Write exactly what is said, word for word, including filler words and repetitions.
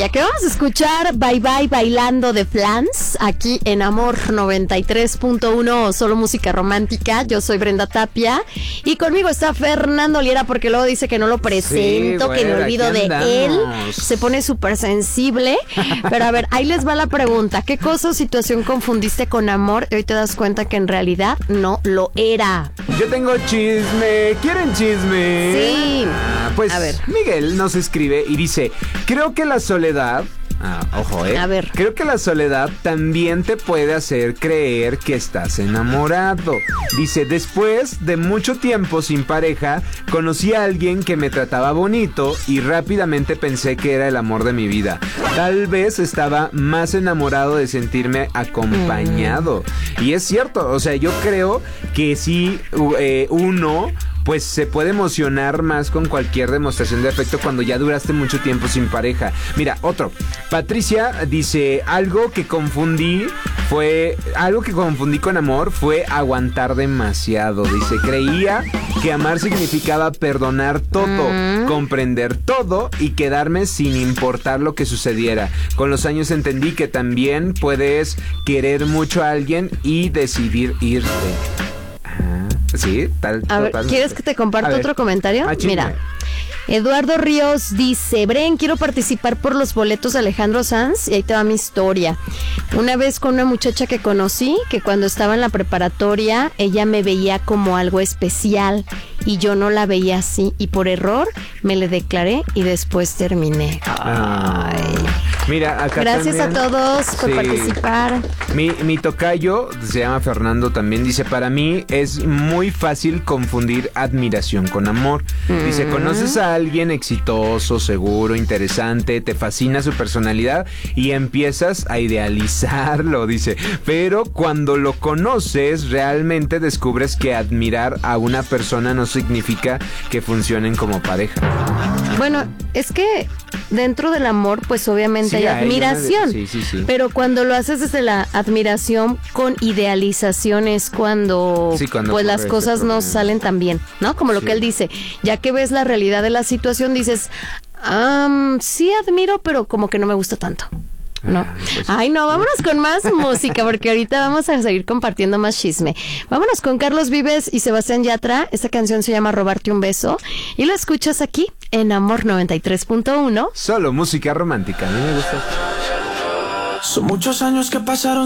Ya que vamos a escuchar Bye Bye Bailando de Flans aquí en Amor noventa y tres punto uno, solo música romántica. Yo soy Brenda Tapia y conmigo está Fernando Liera, porque luego dice que no lo presento, sí, bueno, que me olvido de él. Se pone súper sensible. Pero a ver, ahí les va la pregunta. ¿Qué cosa o situación confundiste con amor y hoy te das cuenta que en realidad no lo era? Yo tengo chisme. ¿Quieren chisme? Sí. Ah, pues a ver. Miguel nos escribe y dice: creo que la soledad... Ah, ojo, eh. A ver. Creo que la soledad también te puede hacer creer que estás enamorado. Dice: después de mucho tiempo sin pareja, conocí a alguien que me trataba bonito y rápidamente pensé que era el amor de mi vida. Tal vez estaba más enamorado de sentirme acompañado. Mm. Y es cierto, o sea, yo creo que sí, eh, uno... pues se puede emocionar más con cualquier demostración de afecto cuando ya duraste mucho tiempo sin pareja. Mira, otro. Patricia dice: algo que confundí fue... Algo que confundí con amor fue aguantar demasiado. Dice: creía que amar significaba perdonar todo, mm. comprender todo y quedarme sin importar lo que sucediera. Con los años entendí que también puedes querer mucho a alguien y decidir irte. Sí, tal. A ver, ¿quieres que te comparta otro comentario? Ah, mira, Eduardo Ríos dice: Bren, quiero participar por los boletos de Alejandro Sanz. Y ahí te va mi historia. Una vez con una muchacha que conocí, que cuando estaba en la preparatoria, ella me veía como algo especial y yo no la veía así, y por error me le declaré y después terminé. Ay. Mira, acá gracias también, a todos por sí. participar. Mi, mi tocayo, se llama Fernando también, dice: para mí es muy fácil confundir admiración con amor. Mm. Dice: conoces a alguien exitoso, seguro, interesante, te fascina su personalidad y empiezas a idealizarlo, dice. Pero cuando lo conoces, realmente descubres que admirar a una persona no significa que funcionen como pareja. Bueno, es que dentro del amor, pues obviamente sí, hay admiración, sí, sí, sí. Pero cuando lo haces desde la admiración con idealización es cuando, sí, cuando pues las cosas no salen tan bien, ¿no? Como lo sí. que él dice, ya que ves la realidad de la situación, dices, um, sí admiro, pero como que no me gusta tanto. No. Ay, no, vámonos con más música, porque ahorita vamos a seguir compartiendo más chisme. Vámonos con Carlos Vives y Sebastián Yatra. Esta canción se llama Robarte un beso y lo escuchas aquí en Amor noventa y tres punto uno. Solo música romántica. A mí me gusta. Son muchos años que pasaron